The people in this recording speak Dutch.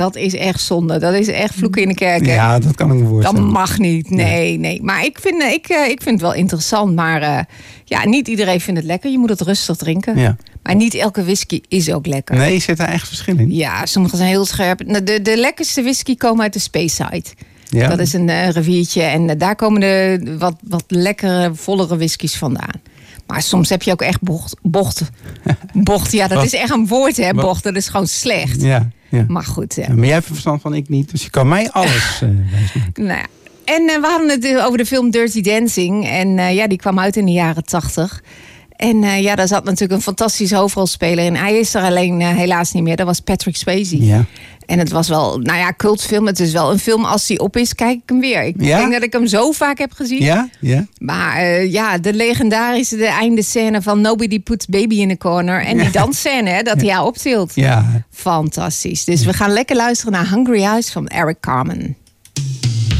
Dat is echt zonde. Dat is echt vloeken in de kerk. Ja, dat kan ik me voorstellen. Dat mag niet. Nee. Maar ik vind het wel interessant. Maar niet iedereen vindt het lekker. Je moet het rustig drinken. Ja. Maar niet elke whisky is ook lekker. Nee, zit daar echt verschil in? Ja, sommige zijn heel scherp. De lekkerste whisky komen uit de Speyside. Ja. Dat is een riviertje. En daar komen de wat lekkere, vollere whiskies vandaan. Maar soms heb je ook echt bocht. Bocht, ja, dat is echt een woord, hè, bocht. Dat is gewoon slecht. Ja. Maar goed. Ja, maar jij hebt er verstand van, ik niet. Dus je kan mij alles wijsmaken. Nou ja. En we hadden het over de film Dirty Dancing. En die kwam uit in de jaren 80. En daar zat natuurlijk een fantastische hoofdrolspeler in. Hij is er alleen helaas niet meer. Dat was Patrick Swayze. Ja. En het was wel, cultfilm. Het is wel een film, als die op is, kijk ik hem weer. Ik denk dat ik hem zo vaak heb gezien. Ja? Maar de legendarische eindescène van Nobody Puts Baby in the Corner. En die dansscène, dat hij haar optilt. Ja. Fantastisch. Dus we gaan lekker luisteren naar Hungry Eyes van Eric Carmen.